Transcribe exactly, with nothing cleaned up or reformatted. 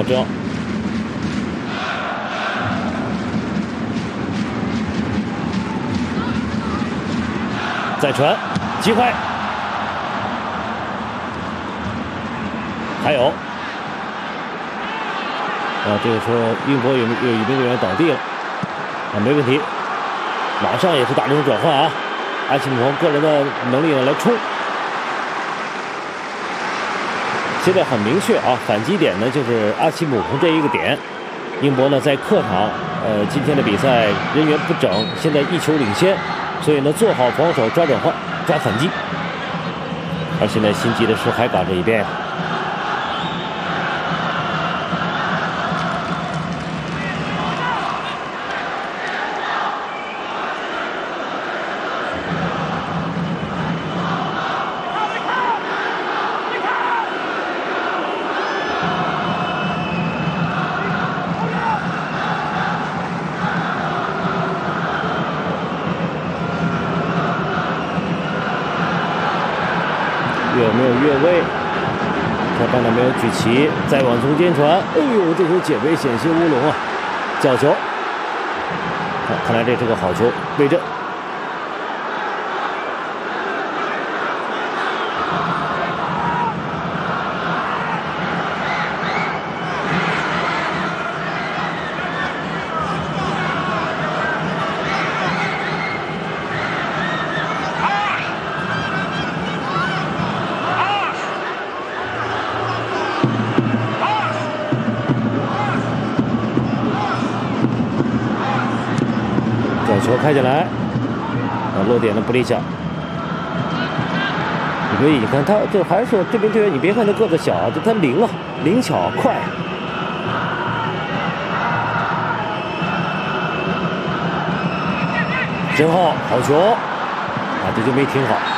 保证。再传，机会，还有。啊，这个时候英国有有有一名队员倒地了，啊，没问题，马上也是打这种转换啊，阿奇姆彭个人的能力呢来冲。现在很明确啊，反击点呢就是阿奇姆彭这一个点。英国呢在客场，呃，今天的比赛人员不整，现在一球领先，所以呢做好防守，抓转换，抓反击。而现在心急的是海港这一边。有没有越位？他刚才没有举旗，再往中间传。哎呦，这球解围险些乌龙啊！角球，看看来这是个好球，魏震。球开进来，啊，落点的不理想。你可以，你看他这还是说这边队员，你别看他个子小啊，这他灵啊，灵巧快。真好，好球，啊，这就没停好。